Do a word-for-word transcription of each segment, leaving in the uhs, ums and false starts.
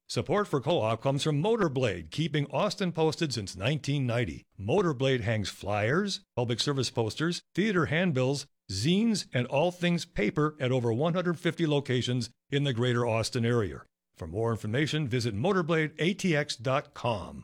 Support for Co-op comes from Motorblade, keeping Austin posted since nineteen ninety. Motorblade hangs flyers, public service posters, theater handbills, zines, and all things paper at over one hundred fifty locations in the greater Austin area. For more information, visit motorblade a t x dot com.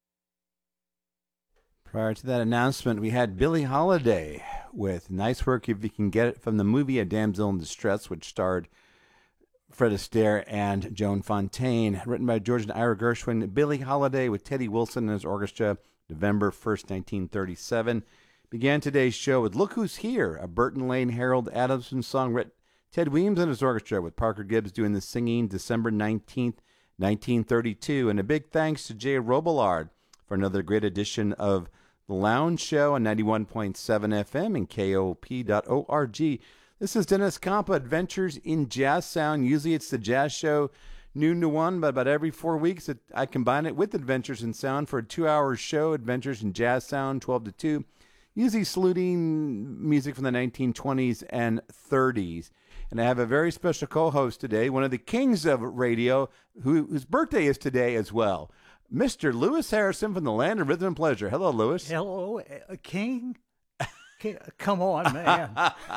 Prior to that announcement, we had Billie Holiday with Nice Work If You Can Get It from the movie A Damsel in Distress, which starred Fred Astaire and Joan Fontaine. Written by George and Ira Gershwin. Billie Holiday with Teddy Wilson and his orchestra, November first, nineteen thirty-seven. Began today's show with Look Who's Here, a Burton Lane Harold Adamson song written Ted Weems and his orchestra, with Parker Gibbs doing the singing, December nineteenth, nineteen thirty-two. And a big thanks to Jay Robillard for another great edition of The Lounge Show on ninety-one point seven F M and K O P dot org. This is Dennis Campa, Adventures in Jazz Sound. Usually it's the jazz show, noon to one, but about every four weeks it, I combine it with Adventures in Sound for a two-hour show, Adventures in Jazz Sound, twelve to two, usually saluting music from the nineteen twenties and thirties. And I have a very special co-host today, one of the kings of radio, who, whose birthday is today as well, Mister Lewis Harrison from the Land of Rhythm and Pleasure. Hello, Lewis. Hello, uh, King. King. Come on, man.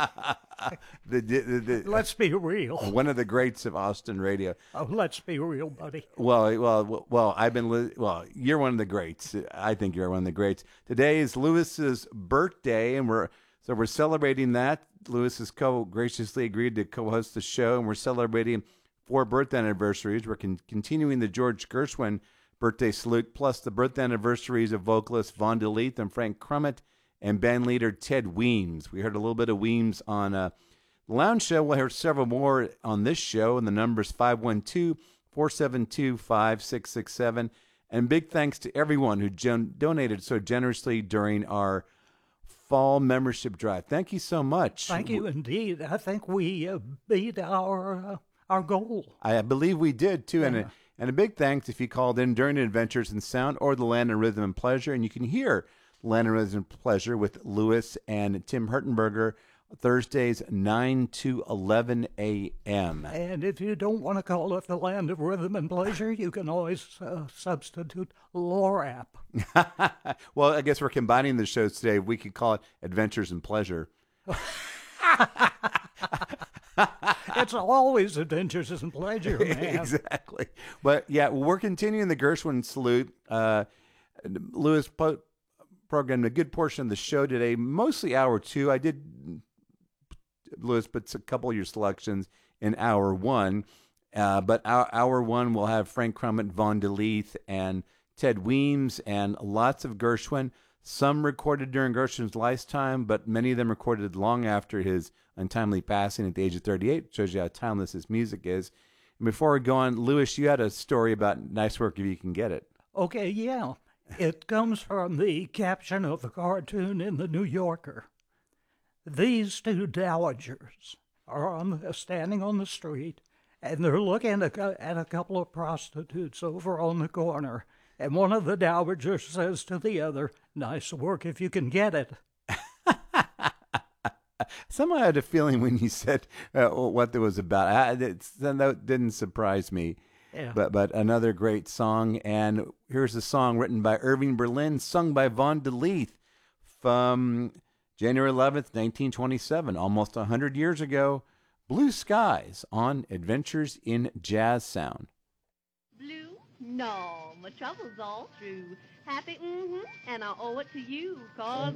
the, the, the, let's be real. One of the greats of Austin radio. Oh, let's be real, buddy. Well, well, well. I've been. Li- well, you're one of the greats. I think you're one of the greats. Today is Lewis's birthday, and we're so we're celebrating that. Lewis has co graciously agreed to co-host the show, and we're celebrating four birthday anniversaries. We're con- continuing the George Gershwin birthday salute, plus the birthday anniversaries of vocalists Vaughn DeLeath and Frank Crummett and band leader Ted Weems. We heard a little bit of Weems on uh, the Lounge Show. We'll hear several more on this show, and the number's five one two, four seven two, five six six seven. And big thanks to everyone who gen- donated so generously during our fall membership drive. Thank you so much. Thank you indeed. I think we uh, beat our uh, our goal. I believe we did, too. Yeah. And, a, and a big thanks if you called in during Adventures in Sound or the Land of Rhythm and Pleasure. And you can hear Land of Rhythm and Pleasure with Lewis and Tim Hertenberger Thursdays, nine to eleven a.m. And if you don't want to call it the Land of Rhythm and Pleasure, you can always uh, substitute LORAP. Well, I guess we're combining the shows today. We could call it Adventures in Pleasure. It's always Adventures in Pleasure, man. Exactly. But, yeah, we're continuing the Gershwin salute. Uh, Lewis po- programmed a good portion of the show today, mostly hour two. I did... Lewis puts a couple of your selections in hour one, uh, but our, hour one will have Frank Crummett, Vaughn DeLeath, and Ted Weems, and lots of Gershwin. Some recorded during Gershwin's lifetime, but many of them recorded long after his untimely passing at the age of thirty-eight. Shows you how timeless his music is. And before we go on, Lewis, you had a story about Nice Work If You Can Get It. Okay, yeah. It comes from the caption of the cartoon in the New Yorker. These two dowagers are on the, standing on the street, and they're looking at a, at a couple of prostitutes over on the corner. And one of the dowagers says to the other, "Nice work if you can get it." Somehow I had a feeling when you said uh, what it was about. I, it's, that didn't surprise me. Yeah. But but another great song. And here's a song written by Irving Berlin, sung by Vaughn DeLeath from January eleventh, nineteen twenty-seven, almost one hundred years ago. Blue Skies on Adventures in Jazz Sound. Blue? No, my trouble's all through. Happy, mm-hmm, and I owe it to you, 'cause